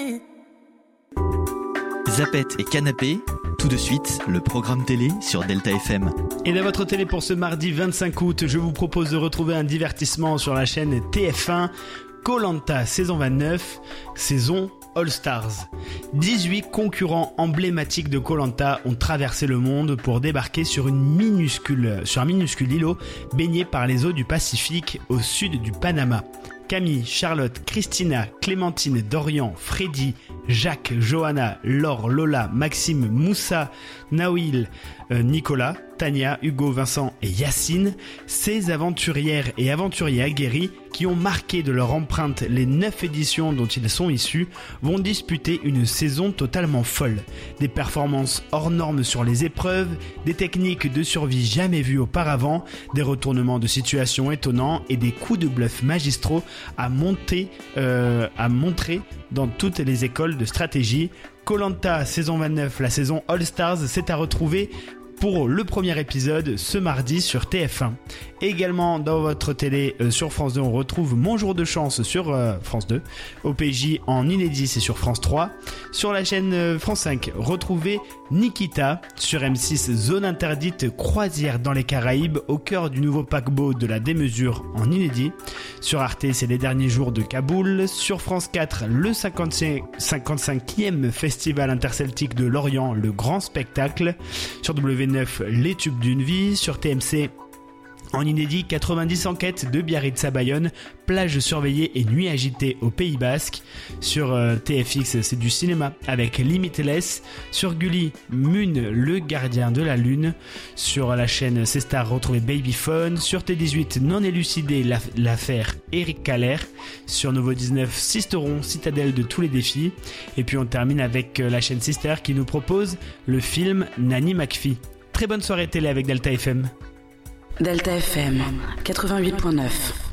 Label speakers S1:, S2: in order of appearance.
S1: Zapette et Canapé, tout de suite, le programme télé sur Delta FM.
S2: Et dans votre télé pour ce mardi 25 août, je vous propose de retrouver un divertissement sur la chaîne TF1, Koh-Lanta saison 29, saison All Stars. 18 concurrents emblématiques de Koh-Lanta ont traversé le monde pour débarquer sur un minuscule îlot baigné par les eaux du Pacifique au sud du Panama. Camille, Charlotte, Christina, Clémentine, Dorian, Freddy, Jacques, Johanna, Laure, Lola, Maxime, Moussa, Naouil, Nicolas, Tania, Hugo, Vincent et Yacine, ces aventurières et aventuriers aguerris qui ont marqué de leur empreinte les 9 éditions dont ils sont issus, vont disputer une saison totalement folle. Des performances hors normes sur les épreuves, des techniques de survie jamais vues auparavant, des retournements de situation étonnants et des coups de bluff magistraux à montrer dans toutes les écoles de stratégie. Koh-Lanta saison 29, la saison All Stars, c'est à retrouver pour le premier épisode ce mardi sur TF1. Également dans votre télé sur France 2, on retrouve Mon jour de chance sur France 2. OPJ en inédit, c'est sur France 3. Sur la chaîne France 5, retrouvez Nikita. Sur M6, Zone interdite, croisière dans les Caraïbes, au cœur du nouveau paquebot de la démesure en inédit. Sur Arte, c'est Les derniers jours de Kaboul. Sur France 4, le 55e festival interceltique de Lorient, le grand spectacle. Sur W9, Les tubes d'une vie. Sur TMC, en inédit, 90 enquêtes de Biarritz à Bayonne, plage surveillée et nuit agitée au Pays Basque. Sur TFX, c'est du cinéma avec Limitless. Sur Gulli, Mune, le gardien de la lune. Sur la chaîne C-Star, retrouvez Babyphone. Sur T18, non élucidé, l'affaire Eric Caller. Sur Nouveau 19, Sisteron, citadelle de tous les défis. Et puis on termine avec la chaîne Sister qui nous propose le film Nanny McPhee. Très bonne soirée télé avec Delta FM.
S3: Delta FM 88.9.